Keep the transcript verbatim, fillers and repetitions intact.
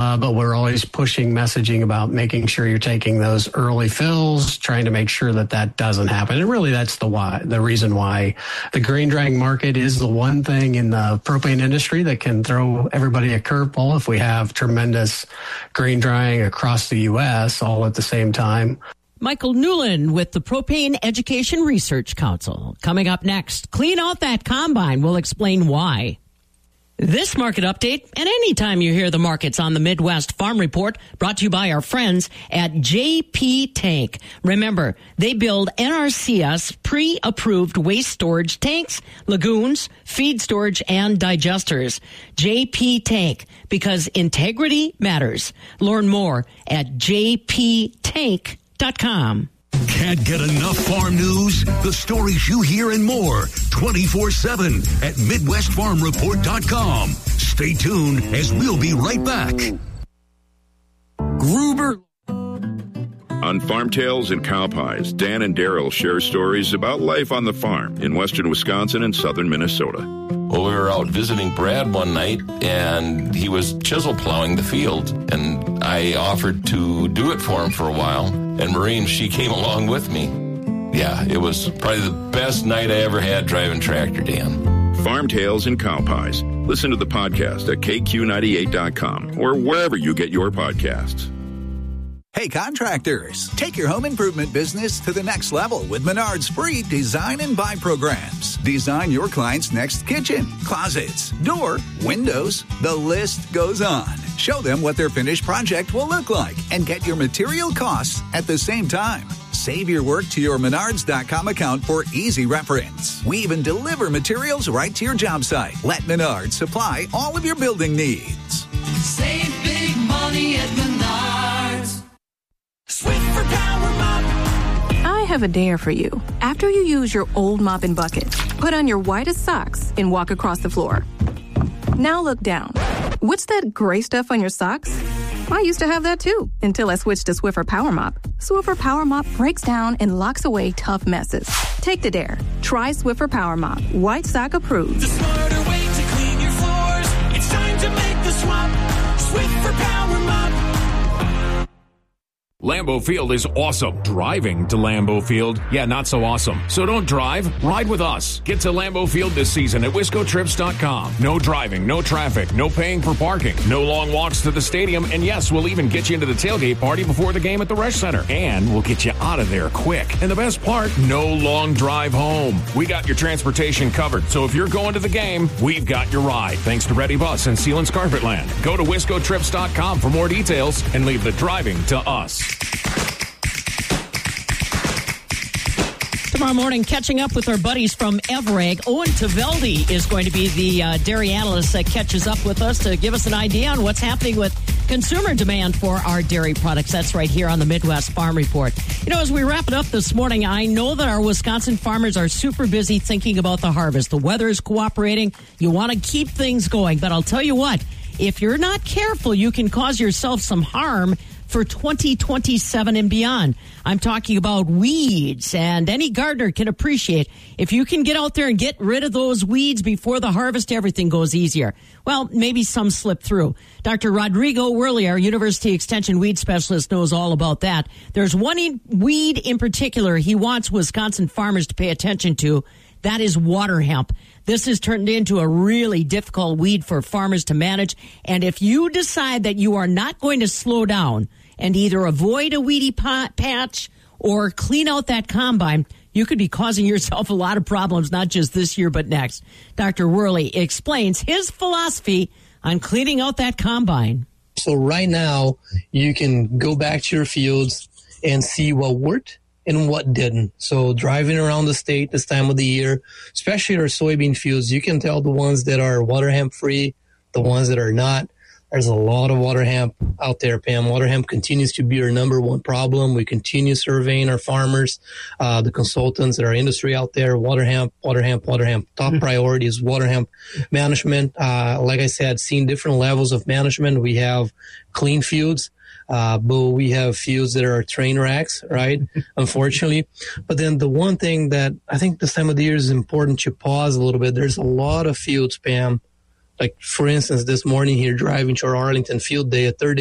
uh, but we're always pushing messaging about making sure you're taking those early fills, trying to make sure that that doesn't happen. And really, that's the why, the reason why the grain drying market is the one thing in the propane industry that can throw everybody a curveball if we have tremendous grain drying across the U S all at the same time. Michael Newland with the Propane Education Research Council. Coming up next, clean out that combine. We'll explain why. This market update, and anytime you hear the markets on the Midwest Farm Report, brought to you by our friends at J P Tank. Remember, they build N R C S pre-approved waste storage tanks, lagoons, feed storage, and digesters. J P Tank, because integrity matters. Learn more at j p tank dot com. Can't get enough farm news? The stories you hear and more twenty-four seven at midwest farm report dot com. Stay tuned as we'll be right back. Gruber. On Farm Tales and Cow Pies, Dan and Daryl share stories about life on the farm in western Wisconsin and southern Minnesota. Well, we were out visiting Brad one night, and he was chisel plowing the field, and I offered to do it for him for a while, and Maureen, she came along with me. Yeah, it was probably the best night I ever had driving tractor, Dan. Farm Tales and Cow Pies. Listen to the podcast at k q ninety-eight dot com or wherever you get your podcasts. Hey contractors, take your home improvement business to the next level with Menard's free design and buy programs. Design your client's next kitchen, closets, door, windows, the list goes on. Show them what their finished project will look like and get your material costs at the same time. Save your work to your menards dot com account for easy reference. We even deliver materials right to your job site. Let Menards supply all of your building needs. Save big money at Menards. Swiffer Power Mop. I have a dare for you. After you use your old mop and bucket, put on your whitest socks and walk across the floor. Now look down. What's that gray stuff on your socks? I used to have that too, until I switched to Swiffer Power Mop. Swiffer Power Mop breaks down and locks away tough messes. Take the dare. Try Swiffer Power Mop. White sock approved. The smarter way to clean your floors. It's time to make the swap. Swiffer Power Mop. Lambeau Field is awesome. Driving to Lambeau Field, yeah, not so awesome. So don't drive, ride with us. Get to Lambeau Field this season at wisco trips dot com. No driving, no traffic, no paying for parking, no long walks to the stadium, and yes, we'll even get you into the tailgate party before the game at the Resch Center. And we'll get you out of there quick. And the best part, no long drive home. We got your transportation covered, so if you're going to the game, we've got your ride. Thanks to Ready Bus and Sealands Carpetland. Go to wisco trips dot com for more details and leave the driving to us. Tomorrow morning, catching up with our buddies from Evrag. Owen Taveldi is going to be the uh, dairy analyst that catches up with us to give us an idea on what's happening with consumer demand for our dairy products. That's right here on the Midwest Farm Report. You know, as we wrap it up this morning, I know that our Wisconsin farmers are super busy thinking about the harvest. The weather is cooperating. You want to keep things going. But I'll tell you what, if you're not careful, you can cause yourself some harm for twenty twenty-seven and beyond. I'm talking about weeds, and any gardener can appreciate if you can get out there and get rid of those weeds before the harvest, everything goes easier. Well, maybe some slip through. Doctor Rodrigo Worley, our University Extension weed specialist, knows all about that. There's one weed in particular he wants Wisconsin farmers to pay attention to. That is water hemp. This has turned into a really difficult weed for farmers to manage. And if you decide that you are not going to slow down and either avoid a weedy pot patch or clean out that combine, you could be causing yourself a lot of problems, not just this year, but next. Doctor Worley explains his philosophy on cleaning out that combine. So right now, you can go back to your fields and see what worked and what didn't. So driving around the state this time of the year, especially our soybean fields, you can tell the ones that are water hemp free, the ones that are not. There's a lot of water hemp out there, Pam. Water hemp continues to be our number one problem. We continue surveying our farmers, uh, the consultants that are industry out there. Water hemp, water hemp, water hemp. Top priority is water hemp management. Uh, like I said, seeing different levels of management. We have clean fields. Uh, but we have fields that are train wrecks, right? Unfortunately. But then the one thing that I think this time of the year is important to pause a little bit. There's a lot of fields, Pam. Like, for instance, this morning here driving to our Arlington field day at thirty